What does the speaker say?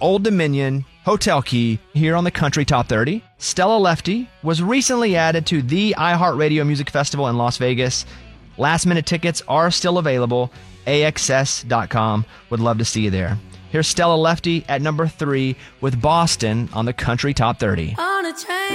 Old Dominion Hotel Key here on the Country Top 30. Stella Lefty was recently added to the iHeartRadio Music Festival in Las Vegas. Last-minute tickets are still available. AXS.com. Would love to see you there. Here's Stella Lefty at number 3 with Boston on the Country Top 30. On a train.